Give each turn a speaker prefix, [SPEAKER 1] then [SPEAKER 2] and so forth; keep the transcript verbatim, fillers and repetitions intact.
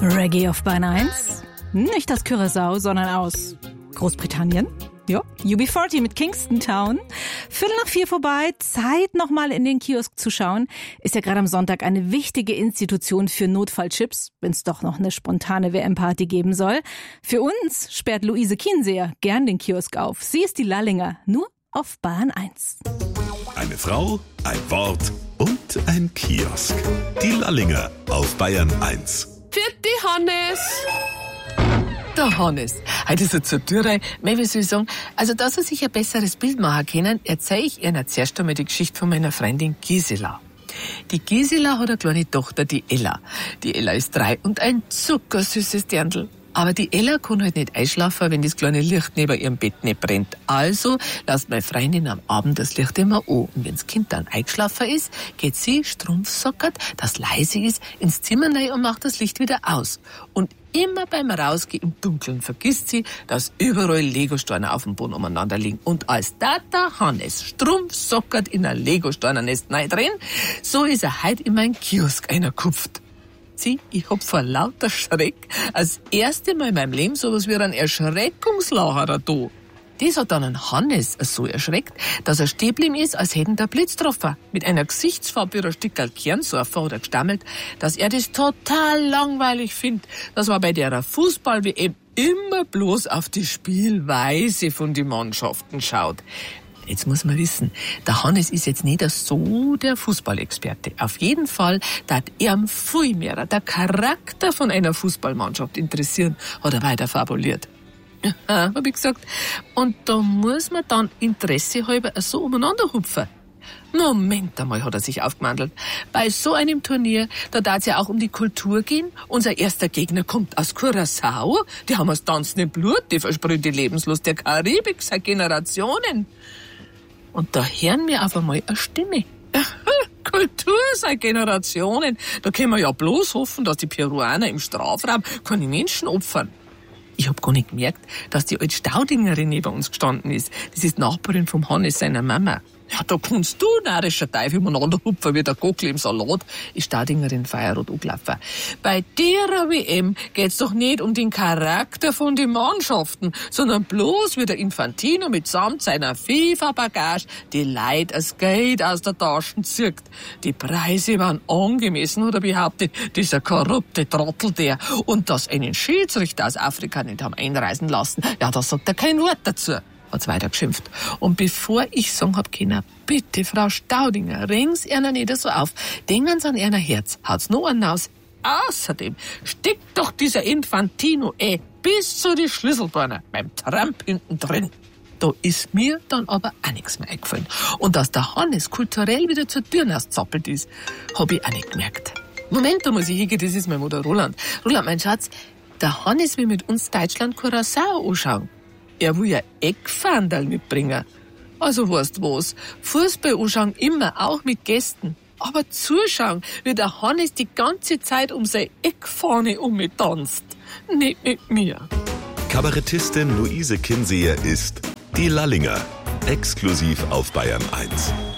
[SPEAKER 1] Reggae auf Bayern eins. Nicht aus Curaçao, sondern aus Großbritannien. Ja, U B vierzig mit Kingston Town. Viertel nach vier vorbei, Zeit nochmal in den Kiosk zu schauen. Ist ja gerade am Sonntag eine wichtige Institution für Notfallchips, wenn es doch noch eine spontane W M-Party geben soll. Für uns sperrt Luise Kienseer gern den Kiosk auf. Sie ist die Lallinger, nur auf Bayern eins.
[SPEAKER 2] Eine Frau, ein Wort und ein Kiosk. Die Lallinger auf Bayern eins.
[SPEAKER 3] Vierte Hannes!
[SPEAKER 4] Der Hannes. Heute so zur Tür, wie soll ich sagen, also dass er sich ein besseres Bild machen können, erzähle ich Ihnen zuerst einmal die Geschichte von meiner Freundin Gisela. Die Gisela hat eine kleine Tochter, die Ella. Die Ella ist drei und ein zuckersüßes Dirndl. Aber die Ella kann halt nicht einschlafen, wenn das kleine Licht neben ihrem Bett nicht brennt. Also lasst meine Freundin am Abend das Licht immer an. Und wenn das Kind dann eingeschlafen ist, geht sie strumpfsockert, das leise ist, ins Zimmer rein und macht das Licht wieder aus. Und immer beim Rausgehen im Dunkeln vergisst sie, dass überall Legosteine auf dem Boden umeinander liegen. Und als Tata Hannes strumpfsockert in ein Legosteinernest rein drin, so ist er heute in meinen Kiosk einerkupft. Sie, ich hab vor lauter Schreck als erste Mal in meinem Leben sowas wie einen Erschreckungslacher da. Das hat dann einen Hannes so erschreckt, dass er stehen geblieben ist, als hätten der Blitz getroffen. Mit einer Gesichtsfarbe wie ein Stückerl Kernsurfer hat er gestammelt, dass er das total langweilig findet, dass man bei der Fußball-W M immer bloß auf die Spielweise von den Mannschaften schaut. Jetzt muss man wissen, der Hannes ist jetzt nicht so der Fußballexperte. Auf jeden Fall darf er viel mehr der Charakter von einer Fußballmannschaft interessieren, hat er weiter fabuliert. Ja, hab ich gesagt. Und da muss man dann Interesse halber so umeinander hupfen. Moment einmal, hat er sich aufgemandelt. Bei so einem Turnier, da darf es ja auch um die Kultur gehen. Unser erster Gegner kommt aus Curaçao. Die haben das Tanzen im Blut, die versprüht die Lebenslust der Karibik seit Generationen. Und da hören wir auf einmal eine Stimme. Kultur seit Generationen. Da können wir ja bloß hoffen, dass die Peruaner im Strafraum keine Menschen opfern. Ich hab gar nicht gemerkt, dass die alte Staudingerin neben uns gestanden ist. Das ist die Nachbarin vom Hannes, seiner Mama. Ja, da kannst du, narrischer Teufel, umeinander hupfen wie der Gockel im Salat, ist Staudingerin feierrot angelaufen. Bei der W M geht's doch nicht um den Charakter von den Mannschaften, sondern bloß wie der Infantino mitsamt seiner FIFA-Bagage die Leute das Geld aus der Taschen zieht. Die Preise waren angemessen, hat er behauptet, dieser korrupte Trottel der. Und dass einen Schiedsrichter aus Afrika nicht haben einreisen lassen, ja, da sagt er kein Wort dazu. Hat's weiter geschimpft. Und bevor ich sagen hab können, bitte, Frau Staudinger, ring's einer nicht so auf. Denken Sie an einer Herz. Haut's noch einen aus. Außerdem steckt doch dieser Infantino eh bis zu die Schlüsselbeine beim Trump hinten drin. Da ist mir dann aber auch nichts mehr eingefallen. Und dass der Hannes kulturell wieder zur Tür zappelt ist, hab ich auch nicht gemerkt. Moment, da muss ich hingehen, das ist mein Mutter Roland. Roland, mein Schatz, der Hannes will mit uns Deutschland Curaçao anschauen. Er will ja Eckfahndal mitbringen. Also weißt was, Fußball anschauen immer, auch mit Gästen. Aber zuschauen, wie der Hannes die ganze Zeit um seine Eckfahne umtanzt. Nicht mit mir.
[SPEAKER 2] Kabarettistin Luise Kienseer ist die Lallinger. Exklusiv auf Bayern eins.